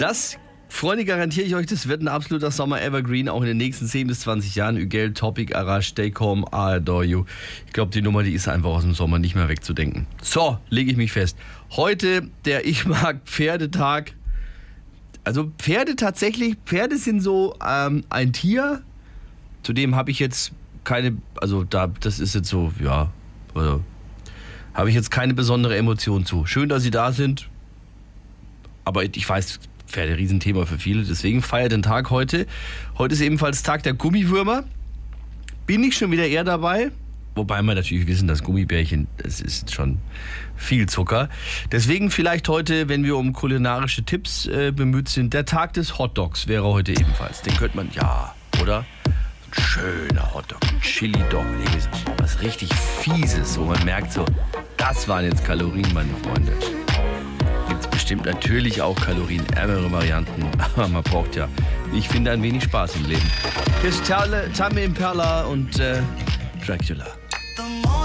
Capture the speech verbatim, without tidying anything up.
Das, Freunde, garantiere ich euch, das wird ein absoluter Sommer-Evergreen, auch in den nächsten zehn bis zwanzig Jahren. Ügel, Topic, Arash, Stay Calm, I Adore You. Ich glaube, die Nummer, die ist einfach aus dem Sommer nicht mehr wegzudenken. So, lege ich mich fest. Heute der Ich mag Pferdetag. Also Pferde tatsächlich, Pferde sind so ähm, ein Tier, zu dem habe ich jetzt keine, also da, das ist jetzt so, ja, also, habe ich jetzt keine besondere Emotion zu. Schön, dass sie da sind, aber ich weiß, Pferde, Riesenthema für viele, deswegen feiert den Tag heute. Heute ist ebenfalls Tag der Gummiwürmer. Bin ich schon wieder eher dabei, wobei wir natürlich wissen, dass Gummibärchen, das ist schon viel Zucker. Deswegen vielleicht heute, wenn wir um kulinarische Tipps äh, bemüht sind, der Tag des Hotdogs wäre heute ebenfalls. Den könnte man, ja, oder? Ein schöner Hotdog, ein Chili-Dog, was richtig Fieses, wo man merkt so, das waren jetzt Kalorien, meine Freunde. Gibt es bestimmt natürlich auch kalorienärmere Varianten, aber man braucht ja, ich finde, ein wenig Spaß im Leben. Hier ist Tame Impala und äh, Dracula.